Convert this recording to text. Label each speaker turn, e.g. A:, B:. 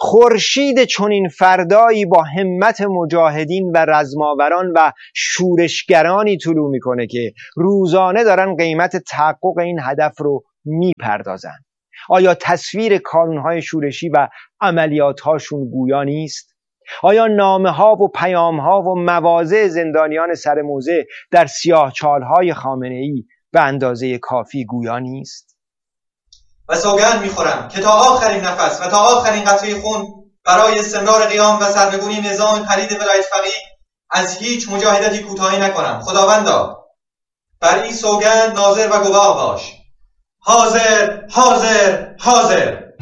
A: خورشید چنین فردایی با همت مجاهدین و رزماوران و شورشگرانی طلوع میکنه که روزانه دارن قیمت تحقق این هدف رو میپردازن. آیا تصویر کانونهای شورشی و عملیاتهاشون گویا نیست؟ آیا نامه‌ها و پیام‌ها و مواضع زندانیان سرموضع در سیاهچال‌های خامنه‌ای به اندازه کافی گویا نیست؟
B: و سوگند می‌خورم که تا آخرین نفس و تا آخرین قطره خون برای استمرار قیام و سرنگونی نظام پلید ولایت فقیه از هیچ مجاهدتی کوتاهی نکنم. خداوندا، بر این سوگند ناظر و گواه باش. حاضر حاضر حاضر.